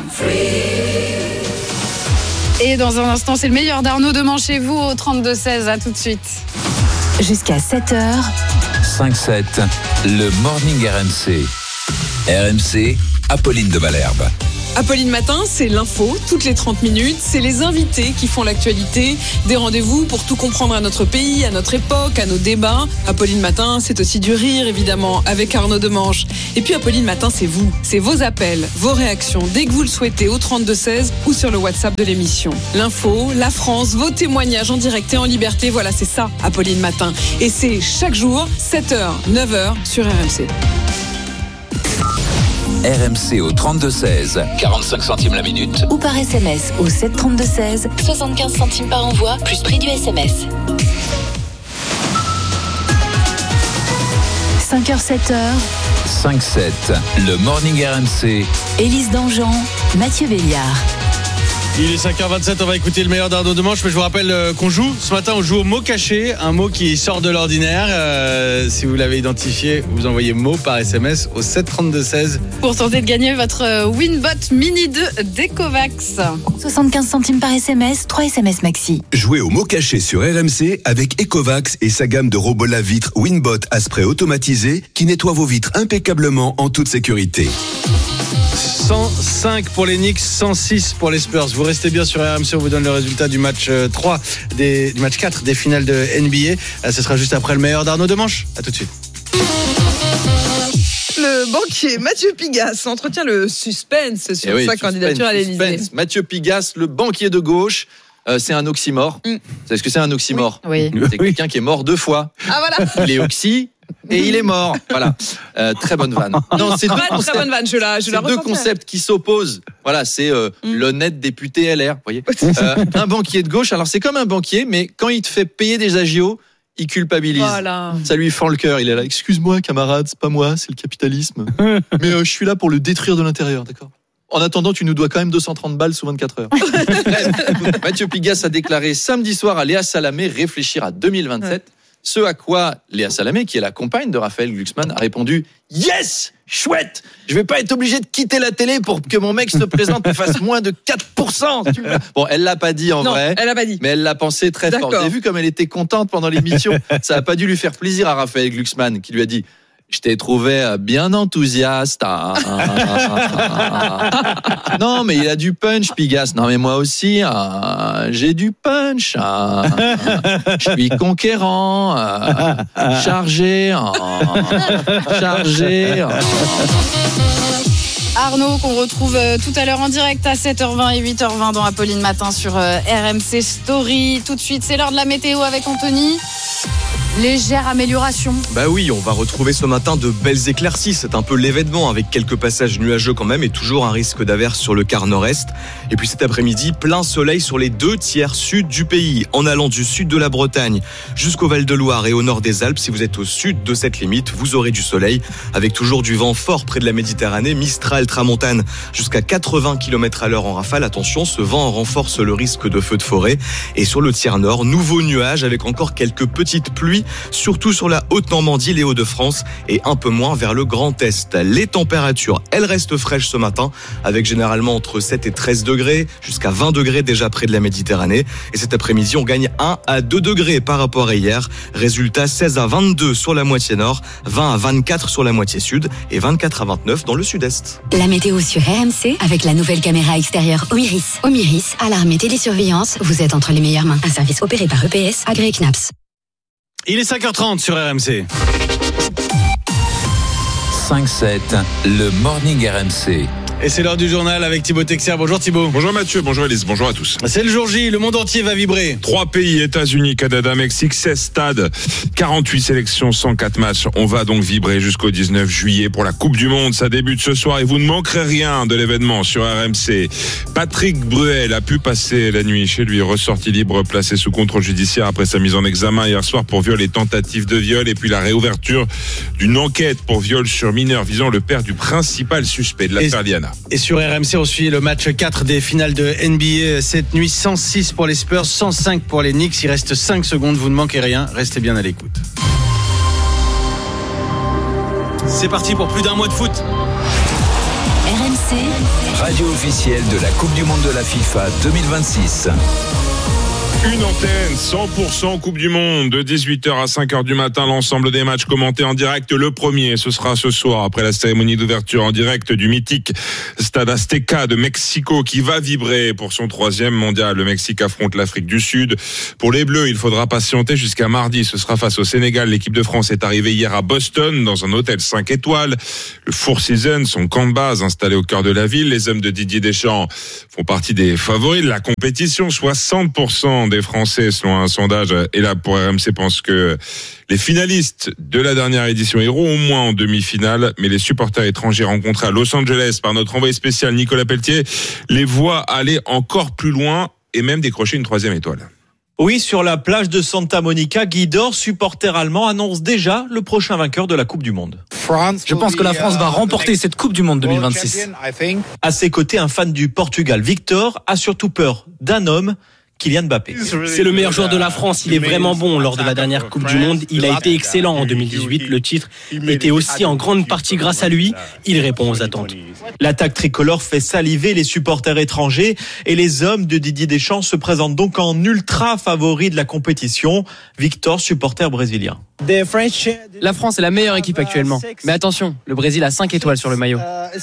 Et dans un instant, c'est le meilleur d'Arnaud Deman chez vous au 32-16. À tout de suite. Jusqu'à 7h, 5-7, le Morning RMC. RMC, Apolline de Malherbe. Apolline Matin, c'est l'info, toutes les 30 minutes. C'est les invités qui font l'actualité. Des rendez-vous pour tout comprendre à notre pays, à notre époque, à nos débats. Apolline Matin, c'est aussi du rire, évidemment, avec Arnaud Demanche. Et puis Apolline Matin, c'est vous. C'est vos appels, vos réactions, dès que vous le souhaitez, au 32-16 ou sur le WhatsApp de l'émission. L'info, la France, vos témoignages en direct et en liberté. Voilà, c'est ça, Apolline Matin. Et c'est chaque jour, 7h, 9h sur RMC. RMC au 32-16, 45 centimes la minute. Ou par SMS au 732-16, 75 centimes par envoi, plus prix du SMS. 5h, 7h. 5-7, le Morning RMC. Élise Dangean, Mathieu Béliard. Il est 5h27, on va écouter le meilleur d'Arnaud Demanche, mais je vous rappelle qu'on joue. Ce matin, on joue au mot caché, un mot qui sort de l'ordinaire. Si vous l'avez identifié, vous envoyez mot par SMS au 732-16. Pour tenter de gagner votre Winbot Mini 2 d'Ecovacs. 75 centimes par SMS, 3 SMS maxi. Jouez au mot caché sur RMC avec Ecovacs et sa gamme de robots lave-vitres Winbot à spray automatisé qui nettoie vos vitres impeccablement en toute sécurité. 105 pour les Knicks, 106 pour les Spurs. Vous restez bien sur RMC, on vous donne le résultat du match 3, du match 4 des finales de NBA. Ce sera juste après le meilleur d'Arnaud Demanche. À tout de suite. Le banquier Mathieu Pigas entretient le suspense sur sa candidature à l'Élysée. Mathieu Pigas, le banquier de gauche. C'est un oxymore. Vous savez ce que c'est un oxymore ? Oui. C'est quelqu'un qui est mort 2 fois. Ah voilà. Il est oxy et il est mort. Voilà. Très bonne vanne. Non, c'est très bonne vanne. Je la c'est deux concepts qui s'opposent. Voilà, c'est l'honnête député LR. Vous voyez. Un banquier de gauche. Alors c'est comme un banquier, mais quand il te fait payer des agios, il culpabilise. Voilà. Ça lui fend le cœur. Il est là. Excuse-moi, camarade, c'est pas moi, c'est le capitalisme. Mais je suis là pour le détruire de l'intérieur, d'accord ? En attendant, tu nous dois quand même 230 balles sous 24 heures. Bref, Mathieu Pigas a déclaré samedi soir à Léa Salamé réfléchir à 2027. Ouais. Ce à quoi Léa Salamé, qui est la compagne de Raphaël Glucksmann, a répondu « Yes ! Chouette ! Je vais pas être obligé de quitter la télé pour que mon mec se présente et fasse moins de 4%. » Bon, elle l'a pas dit en vrai. Elle l'a pas dit. Mais elle l'a pensé très fort. Vous avez vu comme elle était contente pendant l'émission. Ça a pas dû lui faire plaisir à Raphaël Glucksmann, qui lui a dit « Je t'ai trouvé bien enthousiaste. Non, mais il a du punch, Pigas. Non, mais moi aussi, j'ai du punch. Je suis conquérant, chargé. Arnaud, qu'on retrouve tout à l'heure en direct à 7h20 et 8h20 dans Apolline Matin sur RMC Story. Tout de suite, c'est l'heure de la météo avec Anthony. Légère amélioration. Bah oui, on va retrouver ce matin de belles éclaircies. C'est un peu l'événement avec quelques passages nuageux quand même et toujours un risque d'averse sur le quart nord-est. Et puis cet après-midi, plein soleil sur les 2 tiers sud du pays. En allant du sud de la Bretagne jusqu'au Val-de-Loire et au nord des Alpes, si vous êtes au sud de cette limite, vous aurez du soleil avec toujours du vent fort près de la Méditerranée, Mistral, Tramontane jusqu'à 80 km/h en rafale. Attention, ce vent renforce le risque de feux de forêt. Et sur le tiers nord, nouveau nuage avec encore quelques petites pluies, surtout sur la Haute-Normandie, les Hauts-de-France et un peu moins vers le Grand Est. Les températures, elles restent fraîches ce matin avec généralement entre 7 et 13 degrés jusqu'à 20 degrés déjà près de la Méditerranée. Et cet après-midi, on gagne 1 à 2 degrés par rapport à hier. Résultat 16 à 22 sur la moitié nord, 20 à 24 sur la moitié sud et 24 à 29 dans le sud-est. La météo sur RMC avec la nouvelle caméra extérieure Omiris. Omiris, alarme et télésurveillance, vous êtes entre les meilleures mains. Un service opéré par EPS, agréé CNAPS. Il est 5h30 sur RMC. 5-7, le Morning RMC. Et c'est l'heure du journal avec Thibaut Texer. Bonjour Thibaut. Bonjour Mathieu, bonjour Élise, bonjour à tous. C'est le jour J, le monde entier va vibrer. 3 pays, États-Unis, Canada, Mexique, 16 stades, 48 sélections, 104 matchs. On va donc vibrer jusqu'au 19 juillet pour la Coupe du Monde. Ça débute ce soir et vous ne manquerez rien de l'événement sur RMC. Patrick Bruel a pu passer la nuit chez lui, ressorti libre, placé sous contrôle judiciaire après sa mise en examen hier soir pour viol et tentative de viol. Et puis la réouverture d'une enquête pour viol sur mineur visant le père du principal suspect de l'affaire Liana. Et sur RMC, on suit le match 4 des finales de NBA cette nuit. 106 pour les Spurs, 105 pour les Knicks. Il reste 5 secondes, vous ne manquez rien. Restez bien à l'écoute. C'est parti pour plus d'un mois de foot. RMC, radio officielle de la Coupe du Monde de la FIFA 2026. Une antenne, 100% Coupe du Monde, de 18h à 5h du matin, l'ensemble des matchs commentés en direct. Le premier, ce sera ce soir, après la cérémonie d'ouverture en direct du mythique Stade Azteca de Mexico, qui va vibrer pour son 3e mondial. Le Mexique affronte l'Afrique du Sud. Pour les Bleus, il faudra patienter jusqu'à mardi. Ce sera face au Sénégal. L'équipe de France est arrivée hier à Boston, dans un hôtel 5 étoiles. Le Four Seasons, son camp de base installé au cœur de la ville. Les hommes de Didier Deschamps font partie des favoris de la compétition. 60% des Français, selon un sondage, et là pour RMC, pensent que les finalistes de la dernière édition iront au moins en demi-finale, mais les supporters étrangers rencontrés à Los Angeles par notre envoyé spécial Nicolas Pelletier les voient aller encore plus loin et même décrocher une 3e étoile. Oui, sur la plage de Santa Monica, Guy Dor, supporter allemand, annonce déjà le prochain vainqueur de la Coupe du Monde. Je pense que la France va remporter cette Coupe du Monde 2026. À ses côtés, un fan du Portugal, Victor, a surtout peur d'un homme, Kylian Mbappé. C'est le meilleur joueur de la France, il est vraiment bon. Lors de la dernière Coupe du Monde, il a été excellent en 2018. Le titre était aussi en grande partie grâce à lui. Il répond aux attentes. L'attaque tricolore fait saliver les supporters étrangers et les hommes de Didier Deschamps se présentent donc en ultra favori de la compétition. Victor, supporter brésilien. La France est la meilleure équipe actuellement. Mais attention, le Brésil a 5 étoiles sur le maillot.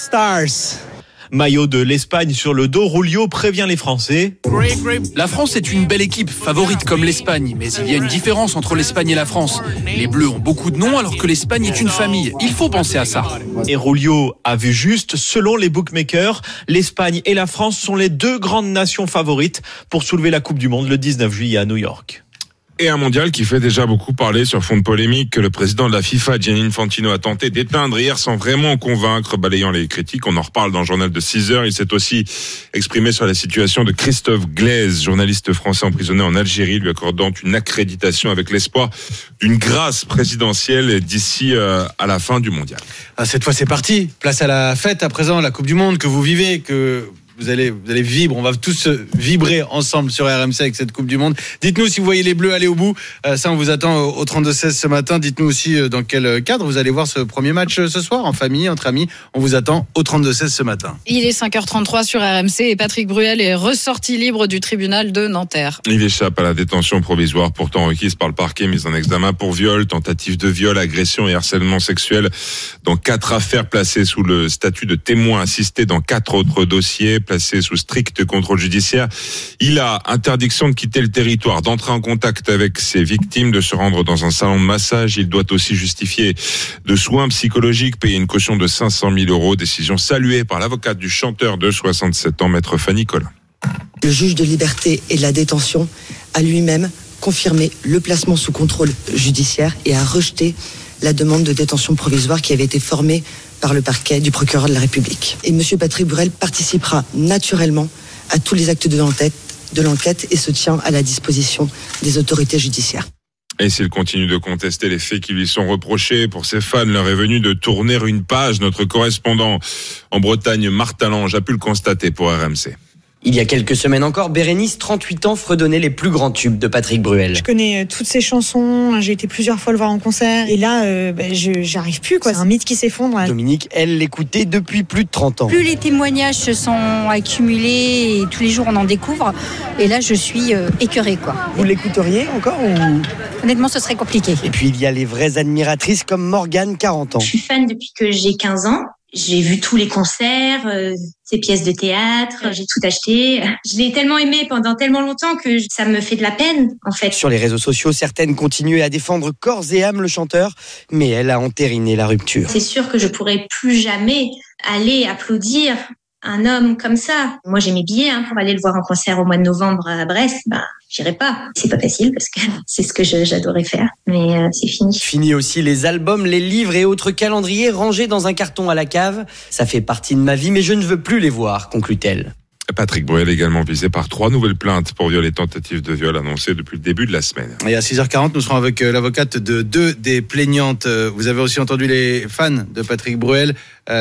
Maillot de l'Espagne sur le dos, Rulio prévient les Français. La France est une belle équipe, favorite comme l'Espagne, mais il y a une différence entre l'Espagne et la France. Les Bleus ont beaucoup de noms alors que l'Espagne est une famille. Il faut penser à ça. Et Rulio a vu juste, selon les bookmakers, l'Espagne et la France sont les 2 grandes nations favorites pour soulever la Coupe du Monde le 19 juillet à New York. Et un mondial qui fait déjà beaucoup parler sur fond de polémique, que le président de la FIFA, Gianni Infantino, a tenté d'éteindre hier sans vraiment convaincre, balayant les critiques. On en reparle dans le journal de 6h. Il s'est aussi exprimé sur la situation de Christophe Glaise, journaliste français emprisonné en Algérie, lui accordant une accréditation avec l'espoir d'une grâce présidentielle d'ici à la fin du mondial. Cette fois, c'est parti. Place à la fête à présent, la Coupe du Monde que vous vivez, que vous allez vibrer, on va tous vibrer ensemble sur RMC avec cette Coupe du Monde. Dites-nous si vous voyez les Bleus aller au bout. Ça, on vous attend au 32-16 ce matin. Dites-nous aussi dans quel cadre vous allez voir ce premier match ce soir, en famille, entre amis. On vous attend au 32-16 ce matin. Il est 5h33 sur RMC et Patrick Bruel est ressorti libre du tribunal de Nanterre. Il échappe à la détention provisoire, pourtant requise par le parquet, mise en examen pour viol, tentative de viol, agression et harcèlement sexuel dans 4 affaires placées sous le statut de témoin assisté dans 4 autres dossiers. Placé sous strict contrôle judiciaire. Il a interdiction de quitter le territoire, d'entrer en contact avec ses victimes, de se rendre dans un salon de massage. Il doit aussi justifier de soins psychologiques, payer une caution de 500 000 €. Décision saluée par l'avocate du chanteur de 67 ans, maître Fanny Collin. Le juge de liberté et de la détention a lui-même confirmé le placement sous contrôle judiciaire et a rejeté la demande de détention provisoire qui avait été formée par le parquet du procureur de la République. Et M. Patrick Bruel participera naturellement à tous les actes de l'enquête et se tient à la disposition des autorités judiciaires. Et s'il continue de contester les faits qui lui sont reprochés, pour ses fans, l'heure est venue de tourner une page. Notre correspondant en Bretagne, Martin Lange, a pu le constater pour RMC. Il y a quelques semaines encore, Bérénice, 38 ans, fredonnait les plus grands tubes de Patrick Bruel. Je connais toutes ses chansons, j'ai été plusieurs fois le voir en concert, et là, j'arrive plus, quoi. C'est un mythe qui s'effondre. Dominique, elle l'écoutait depuis plus de 30 ans. Plus les témoignages se sont accumulés, et tous les jours on en découvre, et là je suis écœurée, quoi. Vous l'écouteriez encore ou... Honnêtement, ce serait compliqué. Et puis il y a les vraies admiratrices comme Morgane, 40 ans. Je suis fan depuis que j'ai 15 ans. J'ai vu tous les concerts, ses pièces de théâtre, j'ai tout acheté. Je l'ai tellement aimé pendant tellement longtemps que ça me fait de la peine, en fait. Sur les réseaux sociaux, certaines continuaient à défendre corps et âme le chanteur, mais elle a entériné la rupture. C'est sûr que je pourrais plus jamais aller applaudir un homme comme ça. Moi, j'ai mes billets pour aller le voir en concert au mois de novembre à Brest. J'irai pas. C'est pas facile parce que c'est ce que j'adorais faire. Mais c'est fini. Fini aussi les albums, les livres et autres calendriers rangés dans un carton à la cave. Ça fait partie de ma vie, mais je ne veux plus les voir, conclut-elle. Patrick Bruel également visé par 3 nouvelles plaintes pour viol et tentative de viol annoncées depuis le début de la semaine. Et à 6h40, nous serons avec l'avocate de 2 des plaignantes. Vous avez aussi entendu les fans de Patrick Bruel.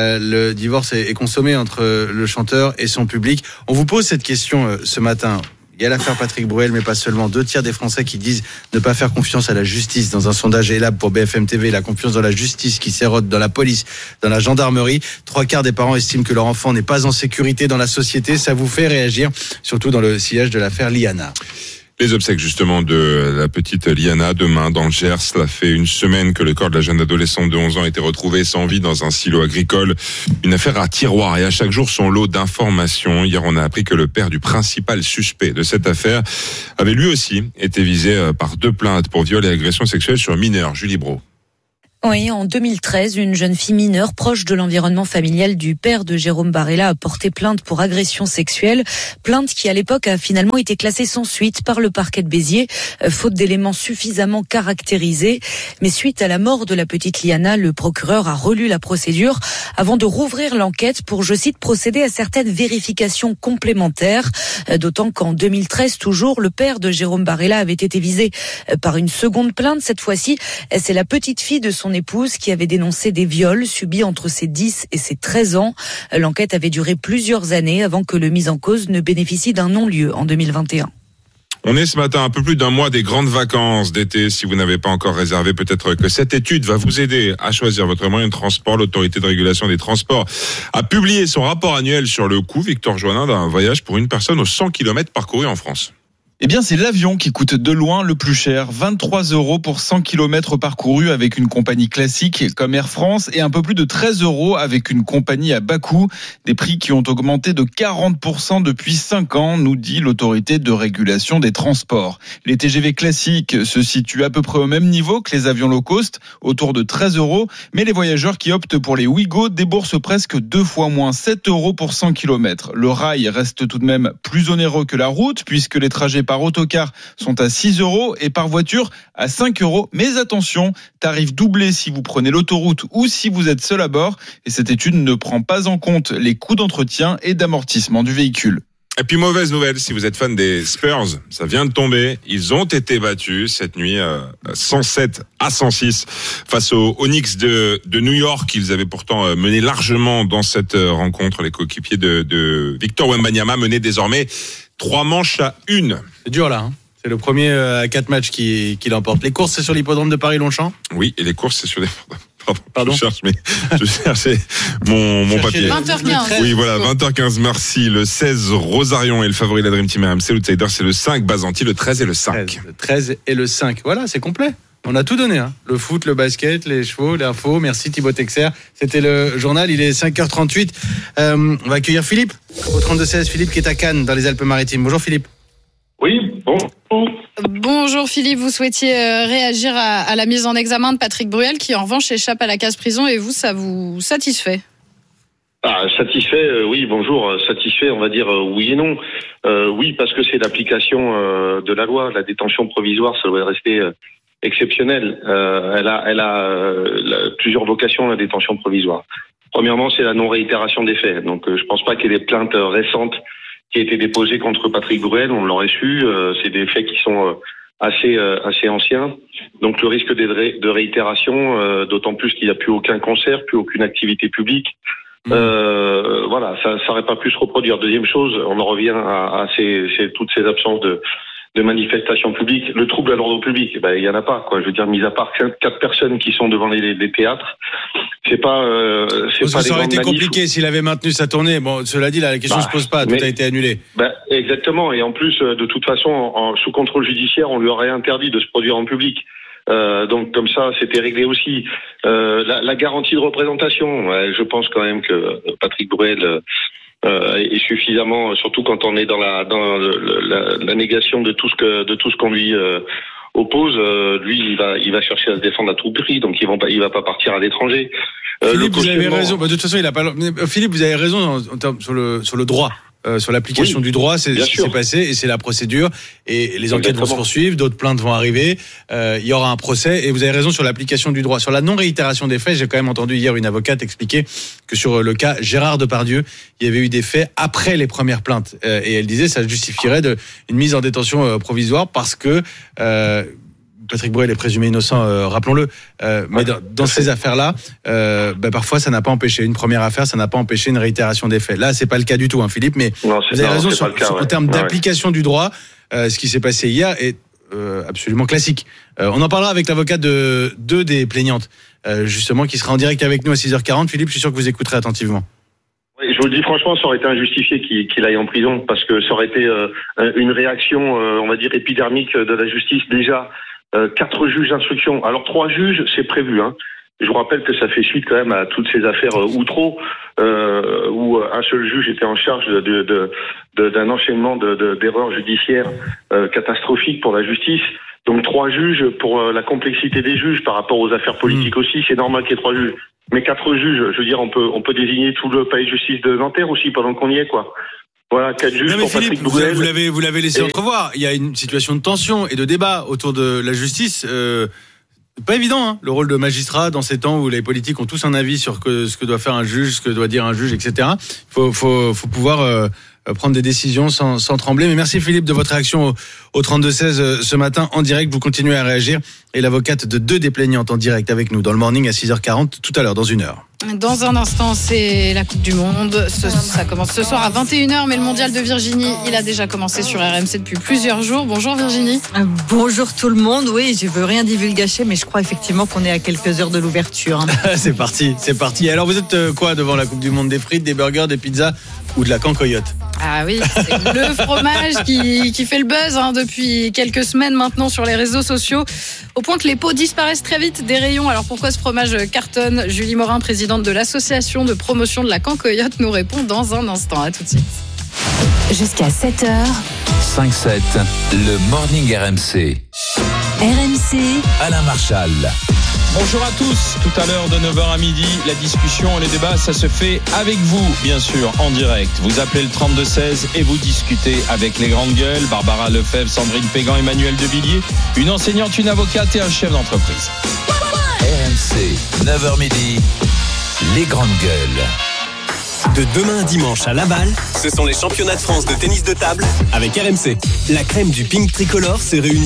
Le divorce est consommé entre le chanteur et son public. On vous pose cette question ce matin. Il y a l'affaire Patrick Bruel, mais pas seulement. 2 tiers des Français qui disent ne pas faire confiance à la justice. Dans un sondage ELAB pour BFM TV, la confiance dans la justice qui s'érode dans la police, dans la gendarmerie. 3/4 des parents estiment que leur enfant n'est pas en sécurité dans la société. Ça vous fait réagir, surtout dans le sillage de l'affaire Liana. Les obsèques justement de la petite Liana demain dans le Gers. Cela fait une semaine que le corps de la jeune adolescente de 11 ans a été retrouvé sans vie dans un silo agricole. Une affaire à tiroir et à chaque jour son lot d'informations. Hier, on a appris que le père du principal suspect de cette affaire avait lui aussi été visé par 2 plaintes pour viol et agression sexuelle sur mineur. Julie Brault. Oui, en 2013, une jeune fille mineure proche de l'environnement familial du père de Jérôme Barella a porté plainte pour agression sexuelle. Plainte qui, à l'époque, a finalement été classée sans suite par le parquet de Béziers, faute d'éléments suffisamment caractérisés. Mais suite à la mort de la petite Liana, le procureur a relu la procédure avant de rouvrir l'enquête pour, je cite, procéder à certaines vérifications complémentaires. D'autant qu'en 2013, toujours, le père de Jérôme Barella avait été visé par une seconde plainte. Cette fois-ci, c'est la petite fille de son épouse qui avait dénoncé des viols subis entre ses 10 et ses 13 ans. L'enquête avait duré plusieurs années avant que le mis en cause ne bénéficie d'un non-lieu en 2021. On est ce matin un peu plus d'un mois des grandes vacances d'été. Si vous n'avez pas encore réservé, peut-être que cette étude va vous aider à choisir votre moyen de transport. L'autorité de régulation des transports a publié son rapport annuel sur le coût, Victor Joannin, d'un voyage pour une personne aux 100 km parcourus en France. Eh bien, c'est l'avion qui coûte de loin le plus cher. 23 € pour 100 km parcourus avec une compagnie classique comme Air France et un peu plus de 13 € avec une compagnie à bas coût. Des prix qui ont augmenté de 40% depuis 5 ans, nous dit l'autorité de régulation des transports. Les TGV classiques se situent à peu près au même niveau que les avions low cost, autour de 13 €. Mais les voyageurs qui optent pour les Ouigo déboursent presque 2 fois moins, 7 € pour 100 km. Le rail reste tout de même plus onéreux que la route puisque les trajets par autocar sont à 6 € et par voiture à 5 €. Mais attention, tarif doublé si vous prenez l'autoroute ou si vous êtes seul à bord. Et cette étude ne prend pas en compte les coûts d'entretien et d'amortissement du véhicule. Et puis mauvaise nouvelle, si vous êtes fan des Spurs, ça vient de tomber. Ils ont été battus cette nuit 107-106 face aux Knicks de New York. Ils avaient pourtant mené largement dans cette rencontre. Les coéquipiers de Victor Wembanyama menaient désormais 3 manches à 1. C'est dur là, hein. C'est le premier à 4 matchs qui l'emporte. Les courses, c'est sur l'hippodrome de Paris-Longchamp ? Oui, et les courses, c'est sur les... Pardon. Je cherchais mon papier. 20h15. Oui, voilà, 20h15. Merci. Le 16, Rosarion est le favori de la Dream Team RMC. L'outsider, c'est le 5, Bazanti, le 13 et le 5. Le 13 et le 5. Voilà, c'est complet. On a tout donné, hein. Le foot, le basket, les chevaux, l'info. Merci Thibaut Texer. C'était le journal. Il est 5h38. On va accueillir Philippe au 32-16. Philippe qui est à Cannes, dans les Alpes-Maritimes. Bonjour Philippe. Oui, bonjour. Bonjour Philippe, vous souhaitiez réagir à la mise en examen de Patrick Bruel qui en revanche échappe à la case prison et vous, ça vous satisfait ? Satisfait, oui, bonjour. Satisfait, on va dire oui et non. Oui, parce que c'est l'application de la loi. La détention provisoire, ça doit rester exceptionnel. Elle a plusieurs vocations, la détention provisoire. Premièrement, c'est la non-réitération des faits. Donc, je pense pas qu'il y ait des plaintes récentes qui aient été déposées contre Patrick Bruel. On l'aurait su. C'est des faits qui sont assez anciens. Donc, le risque de réitération, d'autant plus qu'il n'y a plus aucun concert, plus aucune activité publique. Voilà, ça n'aurait pas pu se reproduire. Deuxième chose, on en revient à toutes ces absences de manifestations publiques. Le trouble à l'ordre public, il y en a pas, quoi. Je veux dire, mis à part 4 personnes qui sont devant les théâtres, c'est pas ça aurait été compliqué s'il avait maintenu sa tournée. Bon, cela dit, là, la question se pose pas. Tout a été annulé. Exactement. Et en plus, de toute façon, sous contrôle judiciaire, on lui aurait interdit de se produire en public. Donc comme ça, c'était réglé aussi. La garantie de représentation, je pense quand même que Patrick Bruel est suffisamment, surtout quand on est dans la négation de tout ce qu'on lui oppose. Lui, il va chercher à se défendre à tout prix, donc il va pas partir à l'étranger. Philippe, vous avez raison. De toute façon, il a pas. Philippe, vous avez raison sur le droit. Sur l'application du droit, c'est ce qui s'est passé et c'est la procédure et les enquêtes vont se poursuivre, d'autres plaintes vont arriver, il y aura un procès et vous avez raison sur l'application du droit. Sur la non-réitération des faits, j'ai quand même entendu hier une avocate expliquer que sur le cas Gérard Depardieu, il y avait eu des faits après les premières plaintes et elle disait ça justifierait une mise en détention provisoire parce que Patrick Bruel est présumé innocent, rappelons-le, mais dans ces affaires-là, parfois ça n'a pas empêché une première affaire, ça n'a pas empêché une réitération des faits. Là, c'est pas le cas du tout, hein, Philippe, mais vous avez raison en termes d'application du droit, ce qui s'est passé hier est absolument classique. On en parlera avec l'avocat de deux des plaignantes, justement, qui sera en direct avec nous à 6h40. Philippe, je suis sûr que vous écouterez attentivement. Je vous le dis franchement, ça aurait été injustifié qu'il aille en prison parce que ça aurait été une réaction, on va dire, épidermique de la justice. Déjà, 4 juges d'instruction. Alors 3 juges, c'est prévu. Je vous rappelle que ça fait suite quand même à toutes ces affaires Outreau, où un seul juge était en charge d'un enchaînement d'erreurs judiciaires catastrophiques pour la justice. Donc 3 juges, pour la complexité des juges par rapport aux affaires politiques aussi, c'est normal qu'il y ait 3 juges. Mais 4 juges, je veux dire, on peut désigner tout le palais de justice de Nanterre aussi pendant qu'on y est, quoi. Voilà, 4 juges. Non mais pour Philippe, Patrick Bougel. vous l'avez laissé entrevoir. Il y a une situation de tension et de débat autour de la justice. Pas évident, le rôle de magistrat dans ces temps où les politiques ont tous un avis sur ce que doit faire un juge, ce que doit dire un juge, etc. Faut pouvoir prendre des décisions sans trembler. Mais merci Philippe de votre réaction au 32-16 ce matin en direct. Vous continuez à réagir. Et l'avocate de 2 des plaignantes en direct avec nous dans le morning à 6h40 tout à l'heure, dans 1 heure. Dans un instant, c'est la Coupe du Monde. Ça commence ce soir à 21h, mais le mondial de Virginie, il a déjà commencé sur RMC depuis plusieurs jours. Bonjour Virginie. Bonjour tout le monde. Oui, je veux rien divulgacher, mais je crois effectivement qu'on est à quelques heures de l'ouverture. C'est parti. Alors vous êtes quoi devant la Coupe du Monde? Des frites, des burgers, des pizzas ou de la cancoyote? Ah oui, c'est le fromage qui fait le buzz depuis quelques semaines maintenant sur les réseaux sociaux, au point que les pots disparaissent très vite des rayons. Alors pourquoi ce fromage cartonne? Julie Morin, présidente de l'association de promotion de la cancoyote, nous répond dans un instant. À tout de suite. Jusqu'à 7h. 5-7, le morning RMC. RMC. Alain Marchal. Bonjour à tous, tout à l'heure de 9h à midi, la discussion et les débats, ça se fait avec vous, bien sûr, en direct. Vous appelez le 32-16 et vous discutez avec les grandes gueules, Barbara Lefebvre, Sandrine Pégan, Emmanuel Devilliers, une enseignante, une avocate et un chef d'entreprise. RMC, 9h midi, les grandes gueules. De demain à dimanche à Laval, ce sont les championnats de France de tennis de table avec RMC. La crème du pink tricolore se réunit